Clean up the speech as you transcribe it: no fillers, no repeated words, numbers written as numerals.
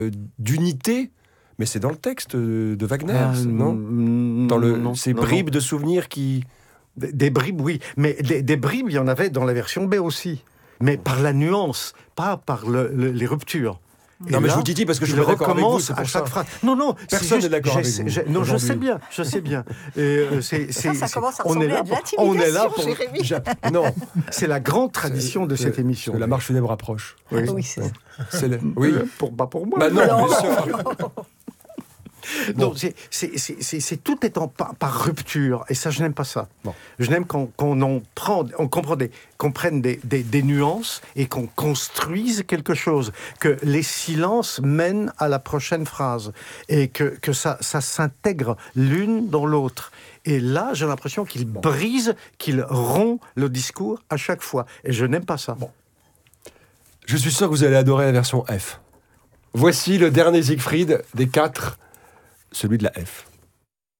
d'unité. Mais c'est dans le texte de Wagner, non Non, ces bribes de souvenirs qui... Des bribes, oui. Mais des bribes, il y en avait dans la version B aussi. Mais par la nuance, pas par les ruptures. Et Non, mais là, je vous dis parce que je il suis pas d'accord avec vous, recommence c'est à pour chaque ça. phrase. Non, Personne n'est d'accord avec vous Non, je aujourd'hui. sais bien. Et, Ça commence à on est ressembler là à de pour- on est là l'intimidation, pour. Jérémy. Non, C'est la grande tradition de cette émission. la marche funèbre approche. Oui. Oui, c'est ça. Oui. Pas pour moi. Bah non, bien sûr. Donc, c'est tout étant par rupture, et ça, je n'aime pas ça. Bon. Je n'aime qu'on comprenne des nuances et qu'on construise quelque chose, que les silences mènent à la prochaine phrase, et que ça s'intègre l'une dans l'autre. Et là, j'ai l'impression qu'il brise, qu'il rompt le discours à chaque fois, et je n'aime pas ça. Je suis sûr que vous allez adorer la version F. Voici le dernier Siegfried des 4, celui de la F.